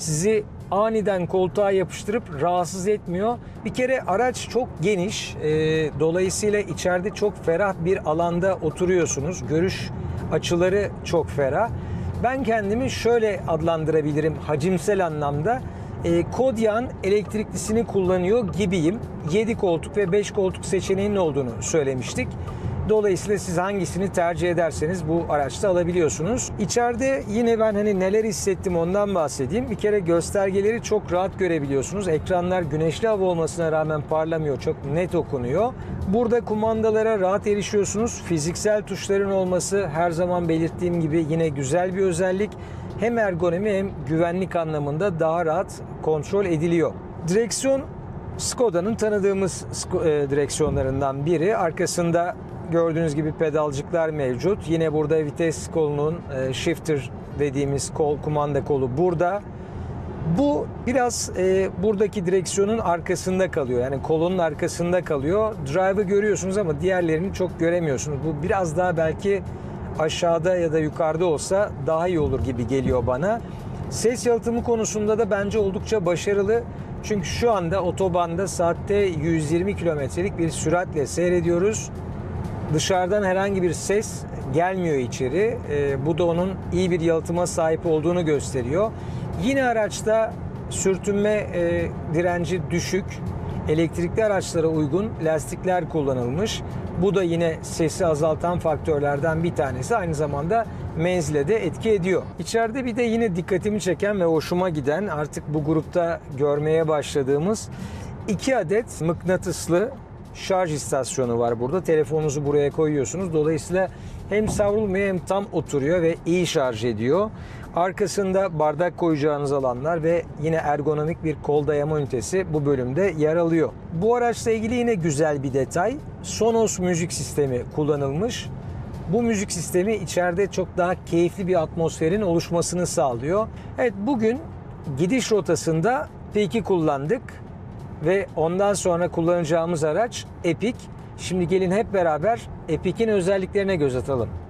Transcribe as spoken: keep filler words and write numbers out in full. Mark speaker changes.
Speaker 1: sizi aniden koltuğa yapıştırıp rahatsız etmiyor. Bir kere araç çok geniş. E, dolayısıyla içeride çok ferah bir alanda oturuyorsunuz. Görüş açıları çok ferah. Ben kendimi şöyle adlandırabilirim hacimsel anlamda. E, Kodiaq'ın elektriklisini kullanıyor gibiyim. yedi koltuk ve beş koltuk seçeneğinin olduğunu söylemiştik. Dolayısıyla siz hangisini tercih ederseniz bu araçta alabiliyorsunuz. İçeride yine ben hani neler hissettim ondan bahsedeyim. Bir kere göstergeleri çok rahat görebiliyorsunuz. Ekranlar güneşli hava olmasına rağmen parlamıyor. Çok net okunuyor. Burada kumandalara rahat erişiyorsunuz. Fiziksel tuşların olması her zaman belirttiğim gibi yine güzel bir özellik. Hem ergonomi hem güvenlik anlamında daha rahat kontrol ediliyor. Direksiyon Skoda'nın tanıdığımız direksiyonlarından biri. Arkasında gördüğünüz gibi pedalcıklar mevcut. Yine burada vites kolunun shifter dediğimiz kol, kumanda kolu burada. Bu biraz e, buradaki direksiyonun arkasında kalıyor. Yani kolonun arkasında kalıyor. Drive'ı görüyorsunuz ama diğerlerini çok göremiyorsunuz. Bu biraz daha belki aşağıda ya da yukarıda olsa daha iyi olur gibi geliyor bana. Ses yalıtımı konusunda da bence oldukça başarılı. Çünkü şu anda otobanda saatte yüz yirmi kilometrelik bir süratle seyrediyoruz. Dışarıdan herhangi bir ses gelmiyor içeri. E, bu da onun iyi bir yalıtıma sahip olduğunu gösteriyor. Yine araçta sürtünme e, direnci düşük. Elektrikli araçlara uygun lastikler kullanılmış. Bu da yine sesi azaltan faktörlerden bir tanesi. Aynı zamanda menzile de etki ediyor. İçeride bir de yine dikkatimi çeken ve hoşuma giden, artık bu grupta görmeye başladığımız iki adet mıknatıslı şarj istasyonu var burada. Telefonunuzu buraya koyuyorsunuz. Dolayısıyla hem savrulmuyor hem tam oturuyor ve iyi şarj ediyor. Arkasında bardak koyacağınız alanlar ve yine ergonomik bir kol dayama ünitesi bu bölümde yer alıyor. Bu araçla ilgili yine güzel bir detay. Sonos müzik sistemi kullanılmış. Bu müzik sistemi içeride çok daha keyifli bir atmosferin oluşmasını sağlıyor. Evet, bugün gidiş rotasında P iki kullandık ve ondan sonra kullanacağımız araç Epic. Şimdi gelin hep beraber Epic'in özelliklerine göz atalım.